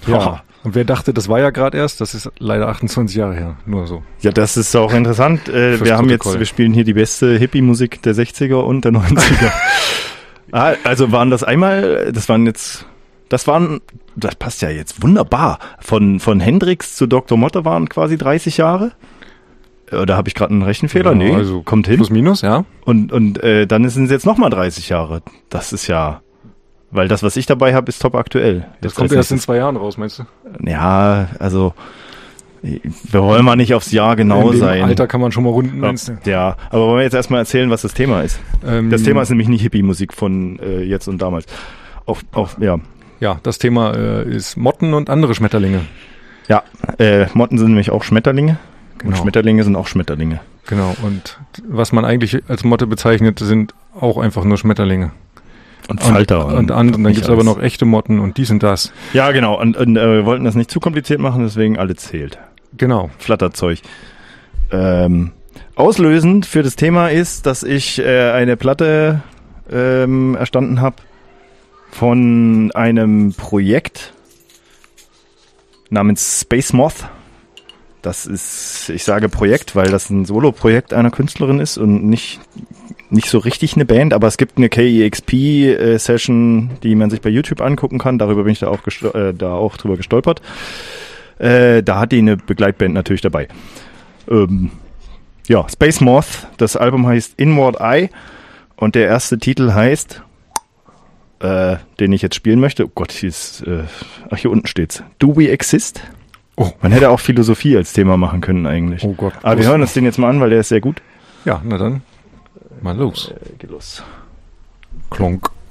Ja. Und wer dachte, das war ja gerade erst, das ist leider 28 Jahre her, nur so. Ja, das ist auch interessant. Wir spielen hier die beste Hippie-Musik der 60er und der 90er. Also das passt ja jetzt wunderbar. Von Hendrix zu Dr. Motte waren quasi 30 Jahre. Oder habe ich gerade einen Rechenfehler? Ja, nee, also kommt hin. Plus minus, ja. Und dann sind es jetzt nochmal 30 Jahre. Das ist ja... Weil das, was ich dabei habe, ist top aktuell. Das kommt erst in 2 Jahren raus, meinst du? Ja, also wir wollen mal nicht aufs Jahr genau sein. Im Alter kann man schon mal runden, meinst du? Ja, aber wollen wir jetzt erstmal erzählen, was das Thema ist? Das Thema ist nämlich nicht Hippie-Musik von jetzt und damals. Ja. Ja, das Thema ist Motten und andere Schmetterlinge. Ja, Motten sind nämlich auch Schmetterlinge. Genau. Und Schmetterlinge sind auch Schmetterlinge. Genau, und was man eigentlich als Motte bezeichnet, sind auch einfach nur Schmetterlinge. Und Falter. Und dann gibt es aber noch echte Motten und dies und das. Ja, genau. Und wir wollten das nicht zu kompliziert machen, deswegen alles zählt. Genau. Flatterzeug. Auslösend für das Thema ist, dass ich eine Platte erstanden habe von einem Projekt namens Space Moth. Das ist, ich sage Projekt, weil das ein Solo-Projekt einer Künstlerin ist und nicht so richtig eine Band, aber es gibt eine KEXP-Session, die man sich bei YouTube angucken kann. Darüber bin ich da auch drüber gestolpert. Da hat die eine Begleitband natürlich dabei. Space Moth. Das Album heißt Inward Eye und der erste Titel heißt, den ich jetzt spielen möchte. Oh Gott, hier unten steht's. Do We Exist? Oh. Man hätte auch Philosophie als Thema machen können eigentlich. Oh Gott. Aber wir hören uns den jetzt mal an, weil der ist sehr gut. Ja, na dann. Mal los. Geht los. Klonk.